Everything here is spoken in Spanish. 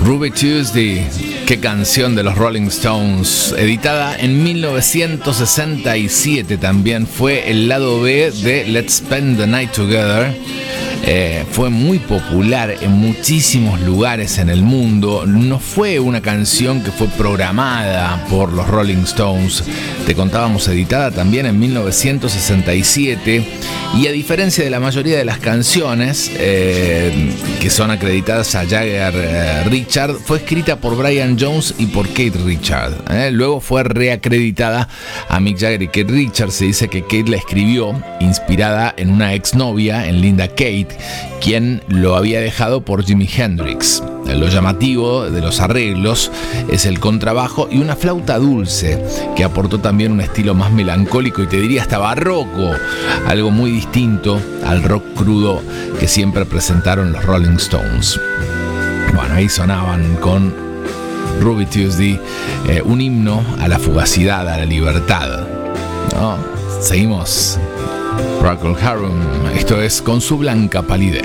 Ruby Tuesday, qué canción de los Rolling Stones, editada en 1967 también, fue el lado B de Let's Spend the Night Together. Fue muy popular en muchísimos lugares en el mundo. No fue una canción que fue programada por los Rolling Stones. Te contábamos, editada también en 1967. Y a diferencia de la mayoría de las canciones que son acreditadas a Jagger Richard, fue escrita por Brian Jones y por Keith Richards. Luego fue reacreditada a Mick Jagger y Keith Richards. Se dice que Keith la escribió inspirada en una exnovia, en Linda Kate, quien lo había dejado por Jimi Hendrix. Lo llamativo de los arreglos es el contrabajo y una flauta dulce que aportó también un estilo más melancólico y te diría hasta barroco, algo muy distinto al rock crudo que siempre presentaron los Rolling Stones. Bueno, ahí sonaban con Ruby Tuesday, un himno a la fugacidad, a la libertad, ¿no? Seguimos. Procol Harum, esto es Con su blanca palidez.